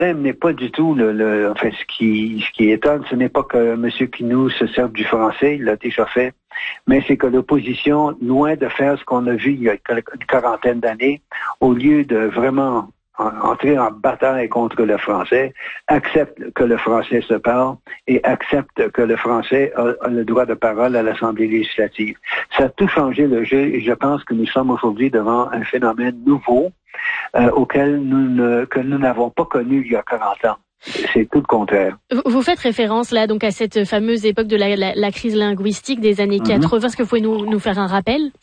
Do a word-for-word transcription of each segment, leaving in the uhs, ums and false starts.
problème n'est pas du tout le, le enfin ce qui ce qui étonne, ce n'est pas que M. Quinault se serve du français, il l'a déjà fait, mais c'est que l'opposition, loin de faire ce qu'on a vu il y a une quarantaine d'années, au lieu de vraiment entrer en bataille contre le français, accepte que le français se parle et accepte que le français a, a le droit de parole à l'Assemblée législative. Ça a tout changé le jeu et je pense que nous sommes aujourd'hui devant un phénomène nouveau euh, auquel nous ne, que nous n'avons pas connu il y a quarante ans. C'est tout le contraire. Vous faites référence là donc à cette fameuse époque de la, la, la crise linguistique des années mm-hmm. quatre-vingts. Est-ce que vous pouvez nous, nous faire un rappel?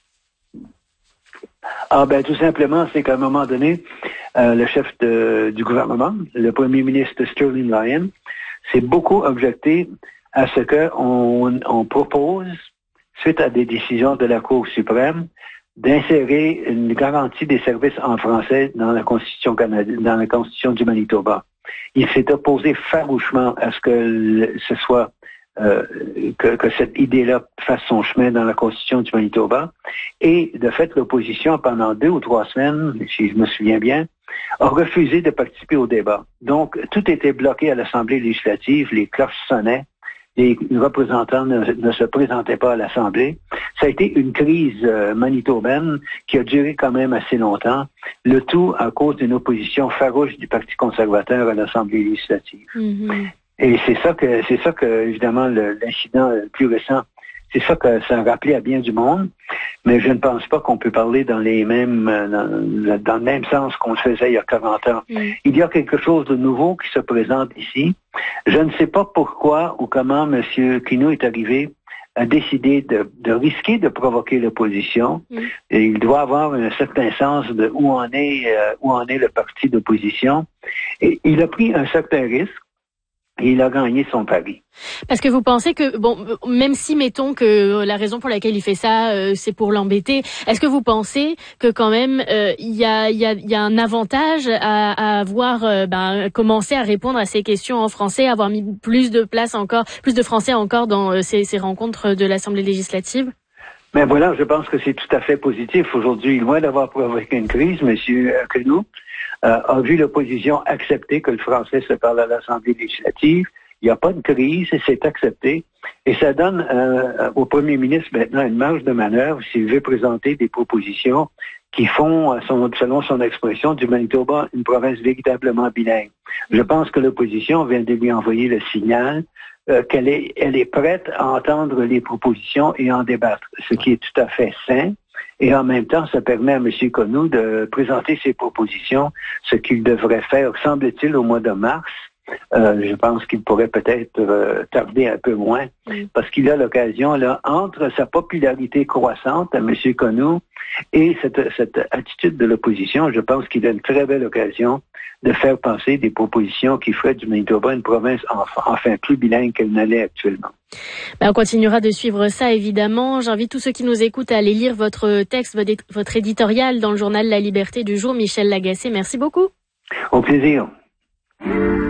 Ah ben tout simplement, c'est qu'à un moment donné, euh, le chef de, du gouvernement, le premier ministre Sterling Lyon, s'est beaucoup objecté à ce qu'on on propose, suite à des décisions de la Cour suprême, d'insérer une garantie des services en français dans la Constitution canadienne, dans la Constitution du Manitoba. Il s'est opposé farouchement à ce que le, ce soit Euh, que, que cette idée-là fasse son chemin dans la Constitution du Manitoba. Et de fait, l'opposition, pendant deux ou trois semaines, si je me souviens bien, a refusé de participer au débat. Donc, tout était bloqué à l'Assemblée législative, les cloches sonnaient, les représentants ne, ne se présentaient pas à l'Assemblée. Ça a été une crise euh, manitobaine qui a duré quand même assez longtemps, le tout à cause d'une opposition farouche du Parti conservateur à l'Assemblée législative. Mm-hmm. Et c'est ça que, c'est ça que, évidemment, le, l'incident le plus récent, c'est ça que ça a rappelé à bien du monde. Mais je ne pense pas qu'on peut parler dans les mêmes, dans, dans le même sens qu'on le faisait il y a quarante ans. Mm. Il y a quelque chose de nouveau qui se présente ici. Je ne sais pas pourquoi ou comment M. Quinault est arrivé à décider de, de risquer de provoquer l'opposition. Mm. Et il doit avoir un certain sens de où en est, euh, où en est le parti d'opposition. Et il a pris un certain risque. Et il a gagné son pari. Parce que vous pensez que, bon, même si, mettons que la raison pour laquelle il fait ça, euh, c'est pour l'embêter, est-ce que vous pensez que quand même, euh, il y a, il y a, il y a un avantage à, à avoir, euh, ben, commencé à répondre à ces questions en français, avoir mis plus de place encore, plus de français encore dans euh, ces, ces rencontres de l'Assemblée législative? Mais voilà, je pense que c'est tout à fait positif. Aujourd'hui, loin d'avoir provoqué une crise, M. Quinault euh, a vu l'opposition accepter que le français se parle à l'Assemblée législative. Il n'y a pas de crise, c'est accepté. Et ça donne euh, au premier ministre maintenant une marge de manœuvre s'il veut présenter des propositions qui font, son, selon son expression, du Manitoba une province véritablement bilingue. Je pense que l'opposition vient de lui envoyer le signal euh, qu'elle est, elle est prête à entendre les propositions et en débattre, ce qui est tout à fait sain. Et en même temps, ça permet à M. Quinault de présenter ses propositions, ce qu'il devrait faire, semble-t-il, au mois de mars. Euh, je pense qu'il pourrait peut-être euh, tarder un peu moins, oui. Parce qu'il a l'occasion, là, entre sa popularité croissante à M. Quinault et cette, cette attitude de l'opposition, je pense qu'il a une très belle occasion de faire passer des propositions qui feraient du Manitoba une province enfin, enfin plus bilingue qu'elle n'allait actuellement. Ben, on continuera de suivre ça, évidemment. J'invite tous ceux qui nous écoutent à aller lire votre texte, votre éditorial dans le journal La Liberté du jour. Michel Lagacé, merci beaucoup. Au plaisir.